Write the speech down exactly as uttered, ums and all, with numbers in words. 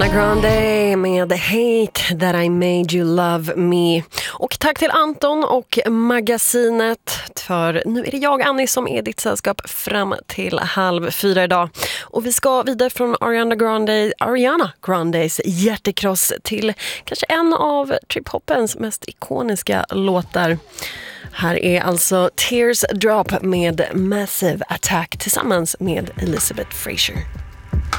Grande med Hate That I Made You Love Me. Och tack till Anton och magasinet, för nu är det jag, Annie, som är ditt sällskap fram till halv fyra idag. Och vi ska vidare från Ariana Grande, Ariana Grandes hjärtekross till kanske en av trip-hoppens mest ikoniska låtar. Här är alltså Tears Drop med Massive Attack tillsammans med Elizabeth Fraser.